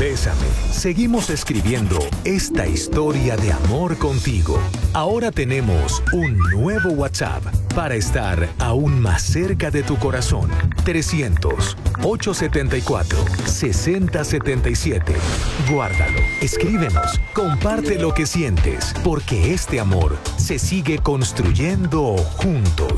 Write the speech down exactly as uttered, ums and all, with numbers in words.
Bésame. Seguimos escribiendo esta historia de amor contigo. Ahora tenemos un nuevo WhatsApp para estar aún más cerca de tu corazón. trescientos, ochocientos setenta y cuatro, sesenta setenta y siete. Guárdalo, escríbenos, comparte lo que sientes, porque este amor se sigue construyendo juntos.